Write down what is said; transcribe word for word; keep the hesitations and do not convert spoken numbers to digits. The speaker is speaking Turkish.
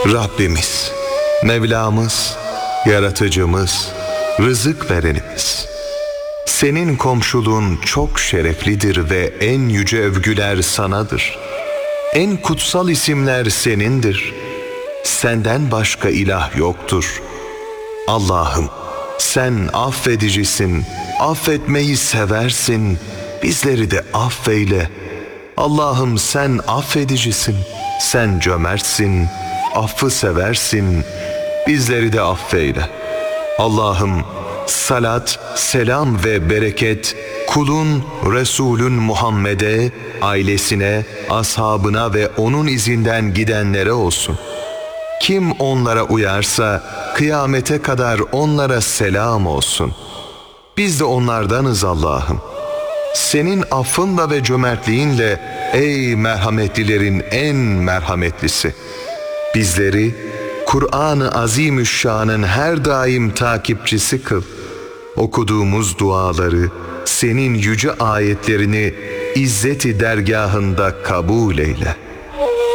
Rabbimiz, Mevlamız, Yaratıcımız, rızık verenimiz. Senin komşuluğun çok şereflidir ve en yüce övgüler sanadır. En kutsal isimler senindir. Senden başka ilah yoktur. Allah'ım, sen affedicisin, affetmeyi seversin, bizleri de affeyle. Allah'ım sen affedicisin, sen cömertsin, affı seversin, bizleri de affeyle. Allah'ım salat, selam ve bereket kulun, Resulün Muhammed'e, ailesine, ashabına ve onun izinden gidenlere olsun. Kim onlara uyarsa kıyamete kadar onlara selam olsun. Biz de onlardanız Allah'ım. Senin affınla ve cömertliğinle ey merhametlilerin en merhametlisi. Bizleri Kur'an-ı Azimüşşan'ın her daim takipçisi kıl. Okuduğumuz duaları, senin yüce ayetlerini izzeti dergahında kabul eyle.